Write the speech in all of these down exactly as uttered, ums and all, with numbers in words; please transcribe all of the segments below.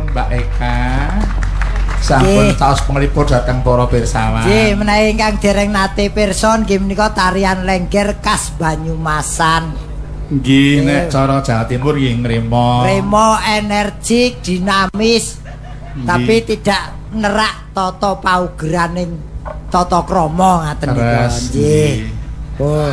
Mbak Eka. Sampun taos penglipur dhateng para pirsawan. Nggih, menawi ingkang dereng nate pirsa nggih menika tarian lengger khas Banyumasan. Nggih, nek cara Jawa Timur nggih ngremo. Ngremo energik, dinamis. Tapi tidak nerak tata paugeraning tata krama ngaten nika. Nggih. Oh.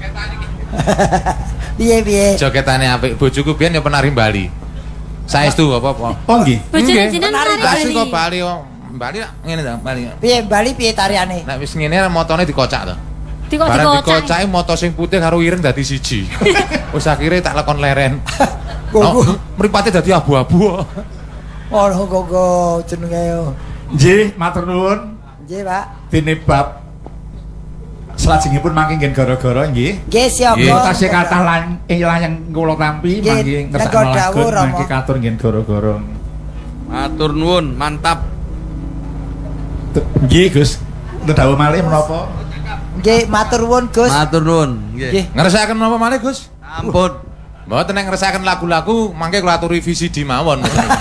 Piye-piye? Jogetane apik. Bojoku biyen ya penari Bali. Saestu apa-apa. Oh nggih. Bojone jenengan Bali Bali. kok Bali kok. Bali ngene ta, Bali. Piye Bali piye tariane? Nek wis ngene motone dikocak to. Dikok Barang dikocak. dikocake moto sing putih karo ireng dadi siji. Wis akhire tak lekon leren. Kok mripate dadi abu-abu. oh kok jenenge yo. Nggih, matur nuwun. Nggih, Pak. Dene bab salajengipun mangke nggih gara-gara nggih. Nggih, siapa? Tasih kathah lan yang kula tampi mangke ngersakno lagu mangke katur nggih gara-gara. Matur nuwun, mantap. Nggih, Gus. Dawuh malih menapa? Nggih, matur nuwun, Gus. Matur nuwun. Nggih. Ngersakaken menapa malih, Gus? Ampun. Mboten nek ngersakaken lagu-lagu mangke kula aturi V C D mawon.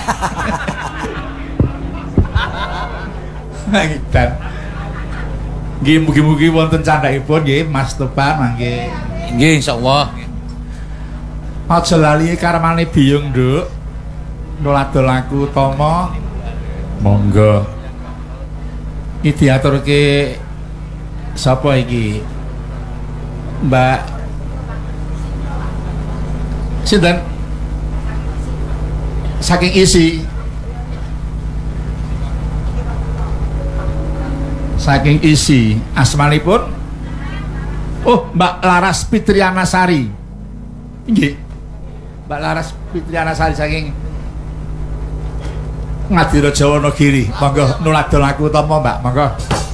Dan nggih mugi-mugi wonten candhaipun nggih Mas Topan mangke. Nggih insyaallah. Aja lali karmane biyung, Nduk. Nuladol laku Tama. Monggo. Iki diaturke sapa iki? Mbak sinten? Saking isi saking isi asmanipun oh Mbak Laras Fitriana Sari nggih Mbak Laras Fitriana Sari saking Ngadira Jawa Nagiri monggo nuladol laku Tama Mbak monggo